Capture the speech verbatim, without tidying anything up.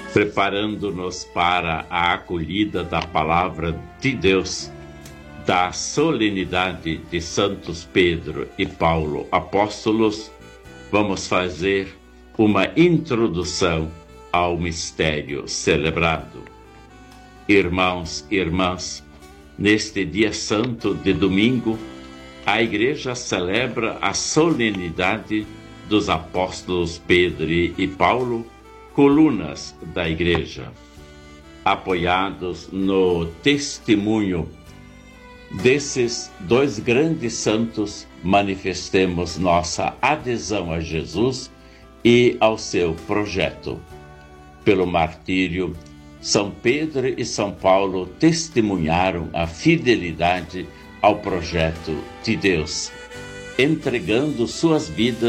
preparando-nos para a acolhida da palavra de Deus, da solenidade de Santos Pedro e Paulo apóstolos, vamos fazer uma introdução ao mistério celebrado. Irmãos e irmãs, neste dia santo de domingo, a Igreja celebra a solenidade dos apóstolos Pedro e Paulo, colunas da Igreja. Apoiados no testemunho desses dois grandes santos, manifestemos nossa adesão a Jesus e ao seu projeto. Pelo martírio, São Pedro e São Paulo testemunharam a fidelidade ao projeto de Deus, entregando suas vidas